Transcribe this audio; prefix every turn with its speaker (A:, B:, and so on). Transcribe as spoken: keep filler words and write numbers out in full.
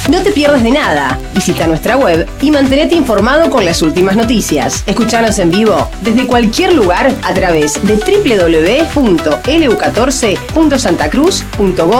A: No te pierdas de nada. Visita nuestra web y mantenete informado con las últimas noticias. Escuchanos en vivo desde cualquier lugar a través de doble u doble u doble u punto l u catorce punto santa cruz punto gov